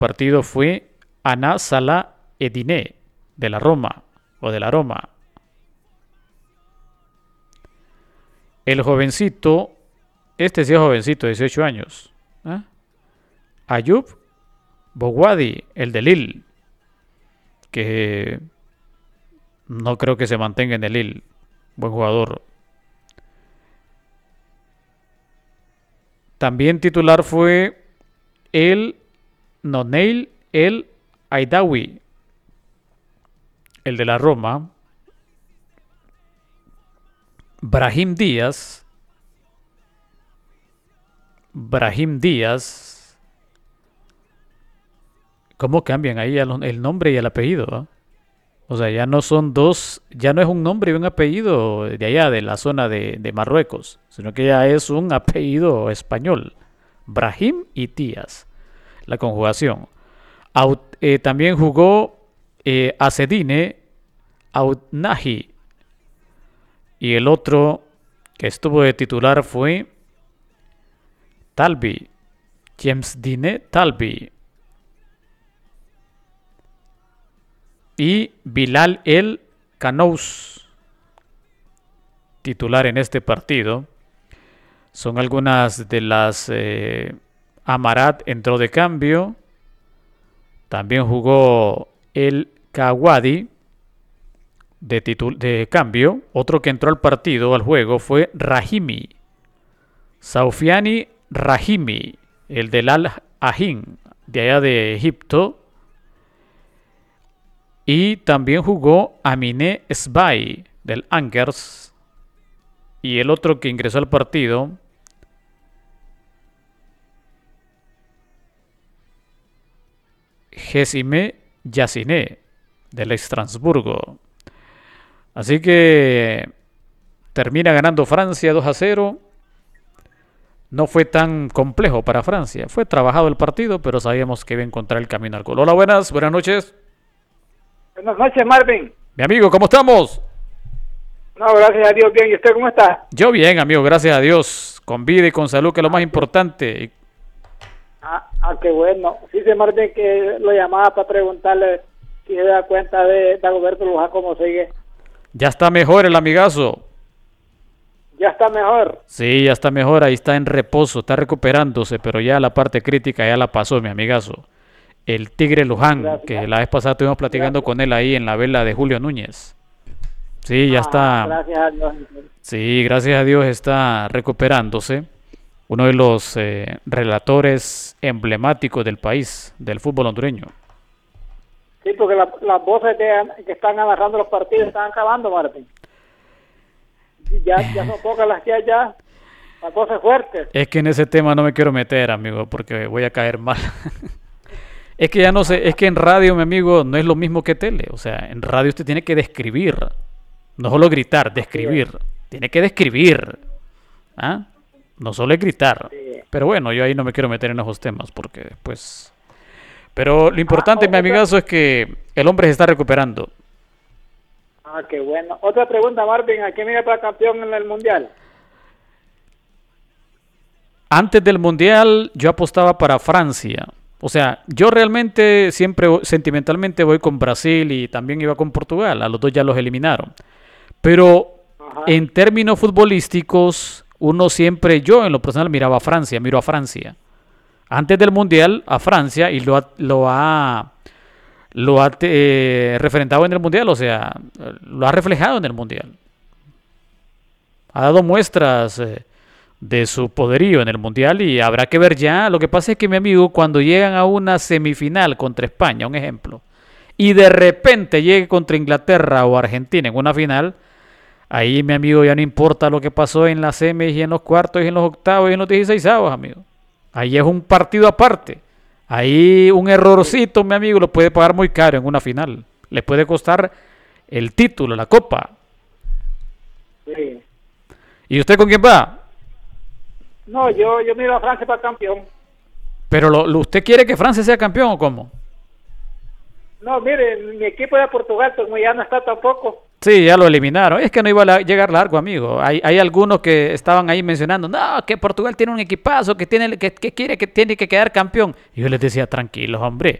partido fue Ana Sala Ediné, de la Roma, o de la Roma. El jovencito, este sí es jovencito, 18 años. ¿Ah? Ayub Bouwadi, el de Lille, que no creo que se mantenga en el Lille. Buen jugador. También titular fue el Noneil El Aidawi, el de la Roma. Brahim Díaz. ¿Cómo cambian ahí el nombre y el apellido? ¿Eh? O sea, ya no son dos, ya no es un nombre y un apellido de allá, de la zona de Marruecos, sino que ya es un apellido español. Brahim y Díaz, la conjugación. También jugó Acedine Audnahi. Y el otro que estuvo de titular fue Talbi, Jemsdine Talbi. Y Bilal El Kanous, titular en este partido. Son algunas de las... Amarat entró de cambio. También jugó El Kawadi de cambio. Otro que entró al partido, al juego, fue Rahimi. Saufiani Rahimi, el del Al-Ahin, de allá de Egipto. Y también jugó Amine Sbai, del Angers. Y el otro que ingresó al partido, Gesime Yassiné, del Estrasburgo. Así que termina ganando Francia 2-0. No fue tan complejo para Francia. Fue trabajado el partido, pero sabíamos que iba a encontrar el camino al gol. Hola, buenas noches. Buenas noches, Marvin. Mi amigo, ¿cómo estamos? No, gracias a Dios, bien. ¿Y usted cómo está? Yo bien, amigo, gracias a Dios. Con vida y con salud, que es lo más importante. Qué bueno. Dice Marvin que lo llamaba para preguntarle si se da cuenta de Dagoberto Luján cómo sigue. Ya está mejor el amigazo. ¿Ya está mejor? Sí, ya está mejor, ahí está en reposo, está recuperándose, pero ya la parte crítica ya la pasó, mi amigazo. El Tigre Luján, gracias. Que la vez pasada estuvimos platicando con él ahí en la vela de Julio Núñez. Sí, ya está. Gracias a Dios. Sí, gracias a Dios está recuperándose. Uno de los relatores emblemáticos del país, del fútbol hondureño. Sí, porque las voces que están agarrando los partidos están acabando, Martín. Ya son pocas las que hay ya. Las voces fuertes. Es que en ese tema no me quiero meter, amigo, porque voy a caer mal. Es que ya no sé, es que en radio, mi amigo, no es lo mismo que tele. O sea, en radio usted tiene que describir. No solo gritar, describir. Sí. Tiene que describir. ¿Ah? No solo es gritar. Sí. Pero bueno, yo ahí no me quiero meter en esos temas porque después... Pero lo importante, mi amigazo, es que el hombre se está recuperando. Qué bueno. Otra pregunta, Marvin. ¿A quién iba para campeón en el Mundial? Antes del Mundial yo apostaba para Francia. O sea, yo realmente siempre sentimentalmente voy con Brasil y también iba con Portugal. A los dos ya los eliminaron. Pero en términos futbolísticos, uno siempre, yo en lo personal miro a Francia. Antes del Mundial, a Francia, y lo ha referentado en el Mundial, o sea, lo ha reflejado en el Mundial. Ha dado muestras de su poderío en el Mundial y habrá que ver ya. Lo que pasa es que, mi amigo, cuando llegan a una semifinal contra España, un ejemplo, y de repente llegue contra Inglaterra o Argentina en una final, ahí, mi amigo, ya no importa lo que pasó en las semis y en los cuartos y en los octavos y en los 16avos, amigo. Ahí es un partido aparte. Ahí un errorcito, mi amigo, lo puede pagar muy caro en una final. Le puede costar el título, la copa. Sí. ¿Y usted con quién va? No, yo miro a Francia para campeón. ¿Pero usted quiere que Francia sea campeón o cómo? No, mire, mi equipo de Portugal, pues ya no está tampoco. Sí, ya lo eliminaron. Es que no iba a llegar largo, amigo. Hay algunos que estaban ahí mencionando, no, que Portugal tiene un equipazo, que tiene que quiere que tiene que quedar campeón. Y yo les decía, tranquilos, hombre.